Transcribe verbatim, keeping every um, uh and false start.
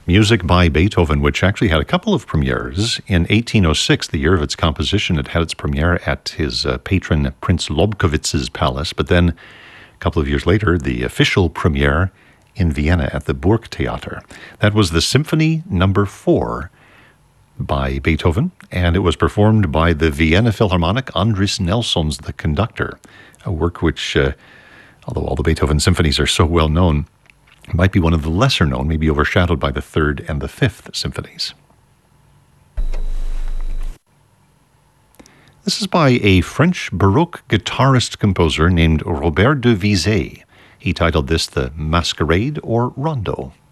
Music by Beethoven, which actually had a couple of premieres. In eighteen oh six, the year of its composition, it had its premiere at his uh, patron Prince Lobkowitz's palace, but then a couple of years later, the official premiere in Vienna at the Burgtheater. That was the Symphony Number Four by Beethoven, and it was performed by the Vienna Philharmonic. Andris Nelson's the conductor, a work which, uh, although all the Beethoven symphonies are so well known, might be one of the lesser known, maybe overshadowed by the third and the fifth symphonies. This is by a French Baroque guitarist-composer named Robert de Vizet. He titled this the Masquerade or Rondo.